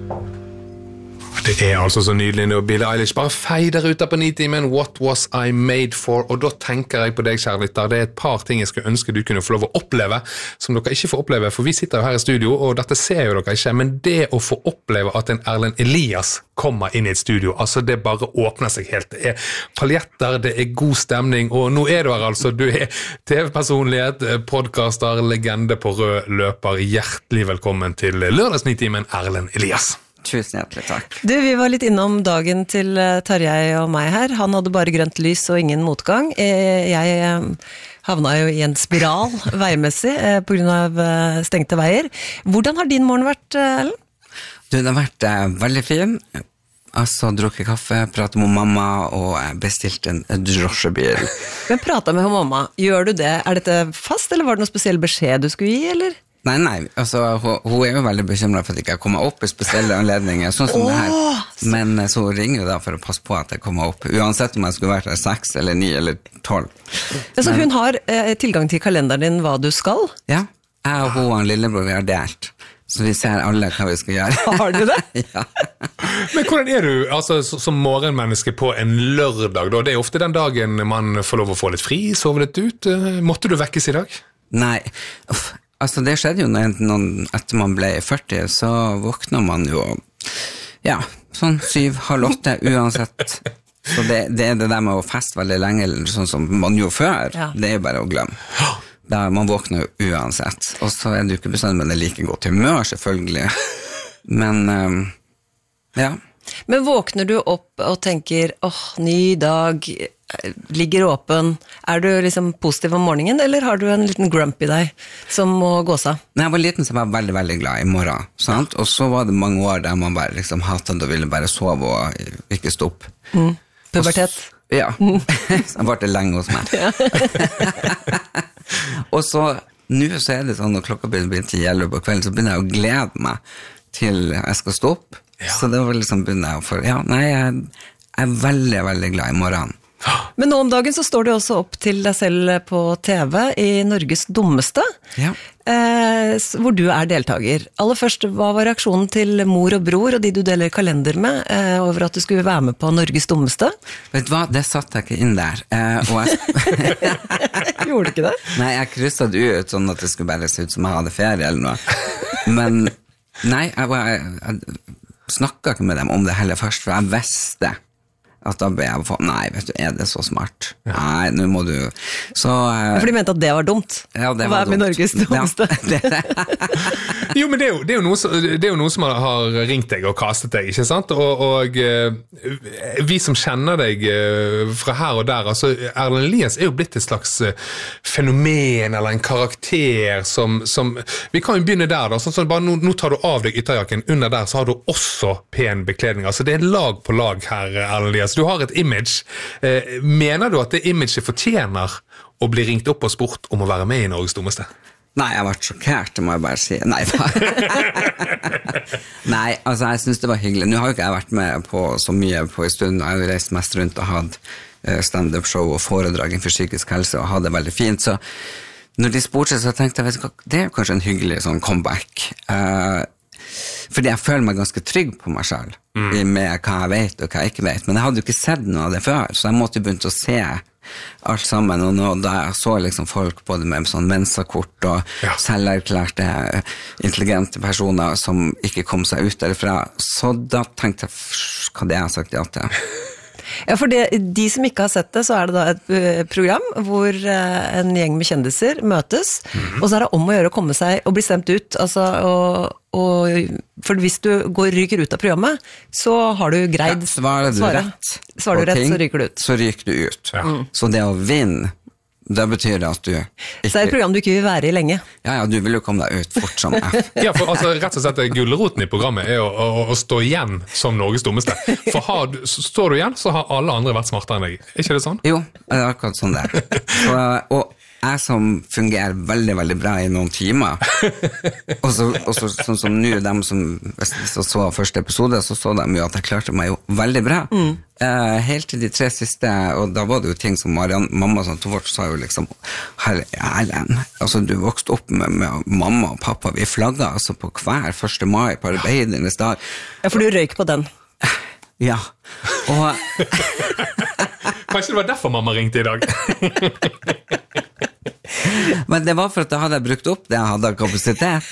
Det altså så nydelig når Billie Eilish bare feider ut på Nitimen What Was I Made For? Og da tenker jeg på deg, kjære lytter. Det et par ting jeg skulle ønske du kunne få lov å oppleve, som dere ikke får oppleve, for vi sitter jo her i studio, og dette ser jo dere ikke, men det å få oppleve at en Erlend Elias kommer inn i et studio, altså det bare åpner seg helt. Det paljetter, det god stemning, og nå du her altså. Du TV-personlighet, podcaster, legende på rød løper. Hjertelig velkommen til Lørdagsnitimen, Erlend Elias. Tusen hjertelig takk. Du, vi var litt innom dagen til Tarjei og meg her. Han hadde bare grønt lys og ingen motgang. Jeg havna jo i en spiral veimessig på grunn av stengte veier. Hvordan har din morgen vært, Ellen? Du, den har vært veldig fin. Altså, drukket kaffe, pratet med mamma og bestilt en drosjebil. Men pratet med mamma, gjør du det? Dette fast, eller var det noen spesiell beskjed du skulle gi, eller? Nei, altså, hun jo veldig bekymret for at jeg ikke kommer opp i spesielle anledninger, sånn som det her. Men så ringer hun da for å passe på at jeg kommer opp, uansett om jeg skulle vært der 6 eller 9 eller 12. Så hun har tilgang til kalenderen din hva du skal? Ja, jeg og hun og en lillebror vi har delt, så vi ser alle hva vi skal gjøre. Har du det? Ja. Men hvordan du altså, som morgenmenneske på en lørdag? Da? Det ofte den dagen man får lov å få litt fri, sove litt ut. Måtte du vekkes i dag? Nei, altså det skjedde jo etter man ble 40, så våkner man jo, ja, sånn 7-8 uansett. Så det det der med å feste veldig lenge, sånn som man gjorde før, ja. Det jo bare å glemme. Man våkner jo uansett. Og så det jo ikke bestandig, men det like godt humør, selvfølgelig. Men, ja. Men våkner du opp og tenker, ny dag, ligger åpen, du liksom positiv om morgenen, eller har du en liten grump i deg som må gå seg? Når jeg var liten så var jeg veldig, veldig glad i morgen, sant? Og så var det mange år der man bare liksom hatet og ville bare sove og ikke stå opp. Pubertet? Ja, så var det lenge hos meg. Ja. Og så, nå så det sånn, når klokka begynner 10 på kvelden, så begynner jeg å glede meg til jeg skal stå opp. Ja. Så det var liksom begynner jeg å få, jeg veldig, veldig glad i morgenen. Men nå om dagen så står du også opp til deg selv på TV i Norges dummeste, ja. Hvor du deltager. Aller først, hva var reaksjonen til mor og bror og de du deler kalender med, over at du skulle være med på Norges dummeste? Vet du hva, det satt jeg ikke inn der. Gjorde du ikke det? Nei, jeg krysset det ut sånn at det skulle bare se ut som jeg hadde ferie eller noe. Men nei, jeg snakket ikke med dem om det heller først, for jeg visste at da ble jeg på, nei, vet du, det så smart? Ja. Nei, nå må du så, for de mente at det var dumt? Ja, det var dumt. Med Norges dummeste. Ja, jo, men det jo noe som har ringt deg og kastet deg, ikke sant? Og vi som kjenner deg fra her og der, altså Erlend Elias jo blitt et slags fenomen eller en karakter som vi kan jo begynne der da, sånn bare nå tar du av deg ytterjakken, under der så har du også pen bekledning, altså det lag på lag her, Erlend Elias. Du har et image. Mener du at det imaget fortjener å bli ringt opp og spurt om å være med i Norges dummeste? Nei, jeg har vært sjokkert, det må jeg bare si. Nei, nei, altså jeg synes det var hyggelig. Nå har jo ikke jeg vært med på så mye på en stund. Jeg har jo reist mest rundt og hatt stand-up show og foredrag for psykisk helse og hadde det veldig fint. Så når de spurte så tenkte jeg, det jo kanskje en hyggelig sånn comeback. Fordi jeg føler meg ganske trygg på meg selv med hva jeg vet og hva jeg ikke vet, men jeg hadde jo ikke sett noe av det før, så jeg måtte jo begynne å se alt sammen, og da jeg så liksom folk både med sånn mensakort og selverklærte intelligente personer som ikke kom seg ut derfra, så da tenkte jeg hva det jeg har sagt ja til. Ja, for de som ikke har sett det, så det da et program hvor en gjeng med kjendiser møtes, og så det om å gjøre å komme seg og bli stemt ut, altså, for hvis du ryker ut av programmet, så har du greid svarer du rett, så ryker du ut. Så ryker du ut. Ja. Så det å vinne, det betyr at du ikke... Så det et program du ikke vil være i lenge. Ja, du vil jo komme deg ut fort som F. Ja, for altså, rett og slett gulroten i programmet å stå igjen som Norges dummeste. For står du igjen, så har alle andre vært smartere enn deg. Ikke det sånn? Jo, det akkurat sånn det. Og jeg som fungerer veldig, veldig bra I noen timer, og så sånn som nå, dem som så første episode, så de jo at jeg klarte meg jo veldig bra. Helt til de 3 siste, og da var det jo ting som mamma som tog vårt sa jo liksom, Erlend, altså du vokste opp med mamma og pappa, vi flagget altså på hver 1. mai på arbeidernes dag. Ja, for du røyk på den. Ja, og... Kanskje det var derfor mamma ringte I dag. Men det var for at da hadde jeg brukt opp det jeg hadde av kapasitet.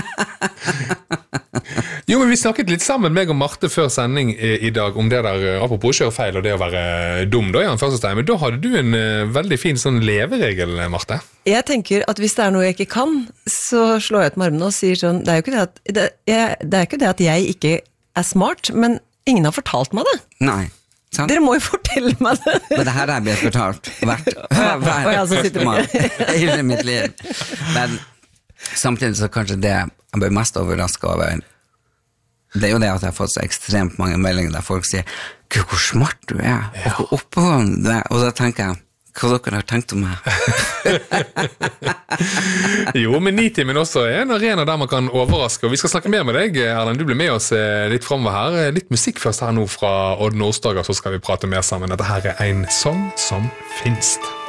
Jo, men vi snakket litt sammen, meg og Marte, før sending I dag, om det der, apropos kjøre feil, og det å være dum da, Jan Førstestein. Men da hadde du en veldig fin sånn leveregel, Marte. Jeg tenker at hvis det noe jeg ikke kan, så slår jeg ut med armene og sier sånn, det jo ikke det at jeg ikke smart, men ingen har fortalt meg det. Nei. Sant? Dere må jo fortelle meg det. Men det her blitt fortalt hver hele mitt liv. Men samtidig så kanskje det jeg ble mest overrasket over, det jo det at jeg har fått så ekstremt mange meldinger der folk sier, Gud, hvor smart du og hvor oppegående du og da tenker jeg, hva dere har tenkt om meg? Jo, men Nitimen også en arena der man kan overraske, og vi skal snakke mer med deg, Erlend, du blir med oss litt fremover her. Litt musikk først her nå fra Odd Nordstoga, så skal vi prate mer sammen. Dette her en sang som finst.